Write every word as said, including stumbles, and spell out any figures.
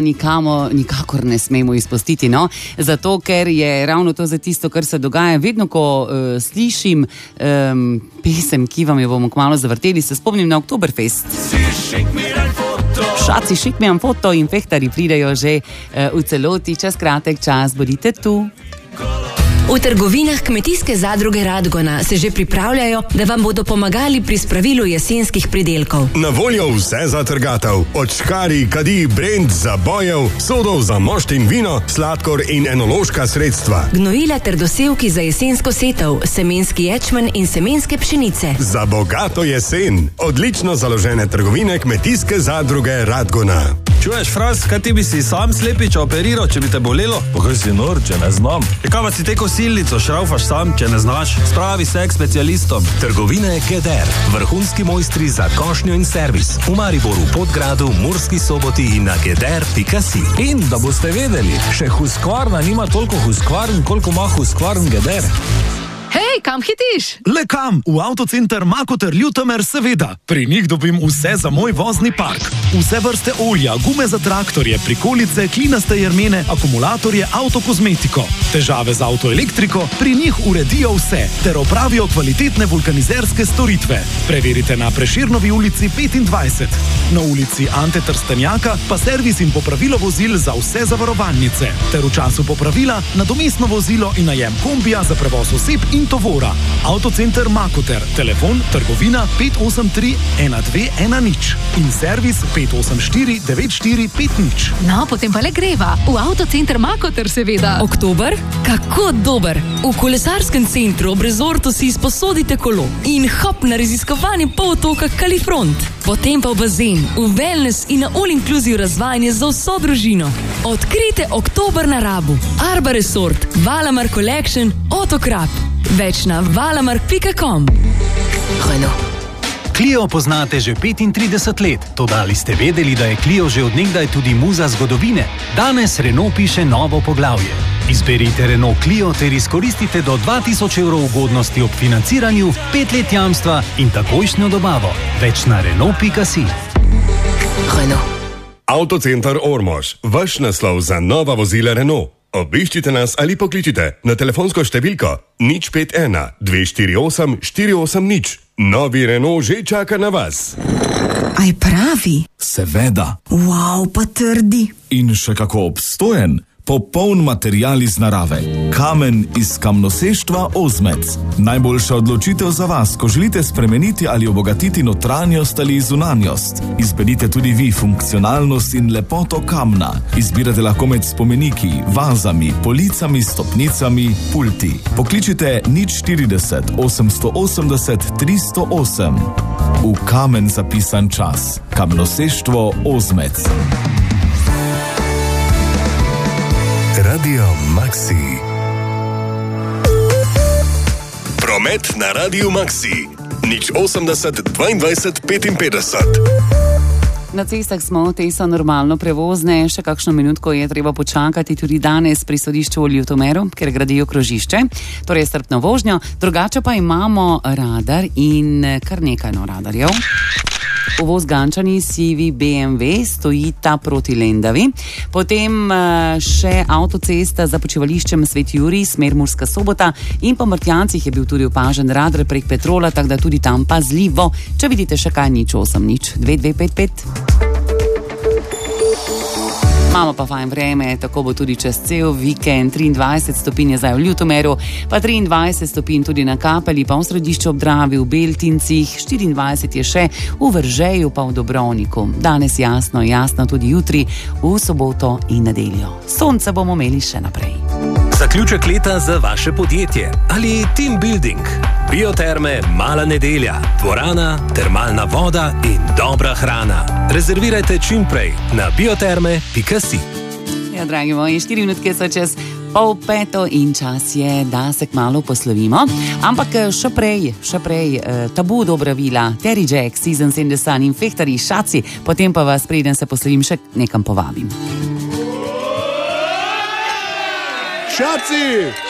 nikamo, nikakor ne smemo izpustiti, no? Zato, ker je ravno to za tisto, kar se dogaja. Vedno, ko uh, slišim um, pesem, ki vam jo bomo kmalu zavrteli, se spomnim na Oktoberfest. Šaci, šik mi am foto in fehtarji pridejo že uh, v celoti, čez kratek čas, bodite tu. V trgovinah Kmetijske zadruge Radgona se že pripravljajo, da vam bodo pomagali pri spravilu jesenskih pridelkov. Na voljo vse za trgatev, od škarij, kadi, brend, zabojev, sodov za mošt in vino, sladkor in enološka sredstva. Gnojila ter dosevki za jesensko setev, semenski ječmen in semenske pšenice. Za bogato jesen, odlično založene trgovine Kmetijske zadruge Radgona. Čuješ, Fras, kaj ti bi si sam slepiča operiral, če bi te bolelo? Pa kaj si nor, če ne znam. Kaj pa si te kosilnico šraufaš sam, če ne znaš? Spravi se k specialistom. Trgovine Geder, vrhunski mojstri za košnjo in servis. V Mariboru, Podgradu, Murski Soboti in na geder pika si. In da boste vedeli, še Husqvarna nima toliko Husqvarn, koliko ima Husqvarn Geder. Hej, kam hitiš? Le kam? V Avtocenter Makoter Ljutomer, seveda. Pri njih dobim vse za moj vozni park. Vse vrste olja, gume za traktorje, prikolice, klinaste jermene, akumulatorje, avtokozmetiko. Težave z avtoelektriko, pri njih uredijo vse, ter opravijo kvalitetne vulkanizerske storitve. Preverite na Prešernovi ulici petindvajset. Na ulici Ante Trstenjaka pa servis in popravilo vozil za vse zavarovalnice. Ter v času popravila nadomestno vozilo in najem kombija za prevoz oseb in tovora. Avtocenter Makoter, telefon trgovina pet osem tri ena dve ena nič in servis pet osem štiri devet štiri pet nič. No, potem pa le greva. V Avtocenter Makoter, seveda. Oktober? Kako dober! V kolesarskem centru ob rezortu si izposodite kolo in hop na raziskovanje polotoka Kalifront. Potem pa v bazen, v wellness in na all-inclusive razvajanje za vso družino. Odkrite Oktober na Rabu, Arba Resort, Valamar Collection, Otokrap. Več na valamark pika com. Renault. Clio poznate že petintrideset let, toda ali ste vedeli, da je Clio že od nekdaj tudi muza zgodovine? Danes Renault piše novo poglavje. Izberite Renault Clio ter izkoristite do dva tisoč evrov ugodnosti ob financiranju, pet let jamstva in takojšnjo dobavo. Več na Renault pika si. Renault. Avtocenter Ormož, vaš naslov za nova vozila Renault. Obiščite nas ali pokličite na telefonsko številko nič pet ena dve štiri osem štiri osem nič. Novi Renault že čaka na vas. Aj pravi? Seveda. Wow, pa trdi. In še kako obstojen. Popoln material iz narave. Kamen iz kamnoseštva Ozmec. Najboljša odločitev za vas, ko želite spremeniti ali obogatiti notranjost ali zunanjost. Izberite tudi vi funkcionalnost in lepoto kamna. Izbirate lahko med spomeniki, vazami, policami, stopnicami, pulti. Pokličite nič štirideset osemsto osemdeset tristo osem. V kamen zapisan čas. Kamnoseštvo Ozmec. Radio Maxi. Promet na Radio Maxi. nič osemdeset dvaindvajset petinpetdeset. Na cestah smo, te so normalno prevozne, še kakšno minutko je treba počakati tudi danes pri sodišču v Ljutomeru, ker gradijo krožišče, torej strpno vožnjo, drugače pa imamo radar in kar nekaj no radarjev. Uvoz Gančani, sivi B M W, stojita proti Lendavi. Potem še avtocesta za počivališčem Svet Jurij, smer Murska Sobota in po Martjancih je bil tudi opažen radar prek Petrola, tako da tudi tam pazljivo. Če vidite še kaj, nič osem nič dve dve pet pet. Imamo pa fajn vreme, tako bo tudi čez cel vikend. triindvajset stopinj je zdaj v Ljutomeru, pa triindvajset stopinj tudi na Kapeli, pa v Središču ob Dravi, v Beltincih, štiriindvajset je še v Veržeju, pa v Dobrovniku. Danes jasno, jasno tudi jutri, v soboto in nedeljo. Sonce bomo imeli še naprej. Zaključek leta za vaše podjetje ali team building. Bioterme Mala nedelja, dvorana, termalna voda in dobra hrana. Rezervirajte čim prej na bioterme pika si. Ja, dragi moji, štiri minutke so čez pol peto in čas je, da se kmalu poslovimo. Ampak še prej, še prej, Tabu dobra vila, Terry Jack, Season in the Sun in Fehtarji, Šaci, potem pa vas, preden se poslovim, še nekam povabim. Šaci,